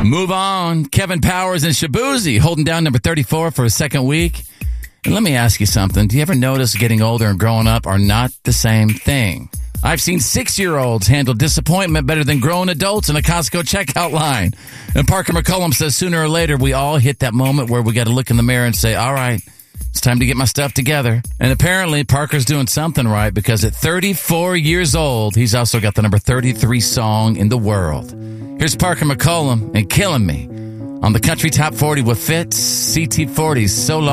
Move on. Kevin Powers and Shabuzi holding down number 34 for a second week. And let me ask you something. Do you ever notice getting older and growing up are not the same thing? I've seen 6-year-olds handle disappointment better than grown adults in a Costco checkout line. And Parker McCollum says sooner or later we all hit that moment where we got to look in the mirror and say, all right, it's time to get my stuff together. And apparently Parker's doing something right because at 34 years old, he's also got the number 33 song in the world. Here's Parker McCollum and Killing Me on the Country Top 40 with Fitz, CT40's So Long.